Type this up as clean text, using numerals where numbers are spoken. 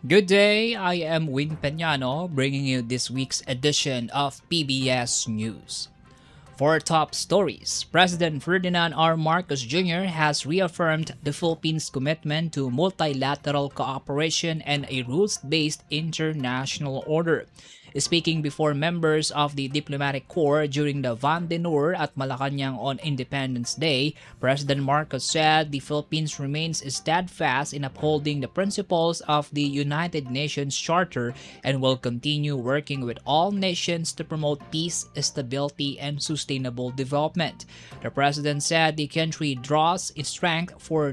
Good day, I am Win Peñano bringing you this week's edition of PBS News. For top stories, President Ferdinand R. Marcos Jr. has reaffirmed the Philippines' commitment to multilateral cooperation and a rules-based international order. Speaking before members of the diplomatic corps during the Vandenur at Malacanang on Independence Day, President Marcos said the Philippines remains steadfast in upholding the principles of the United Nations Charter and will continue working with all nations to promote peace, stability, and sustainable development. The president said the country draws its strength for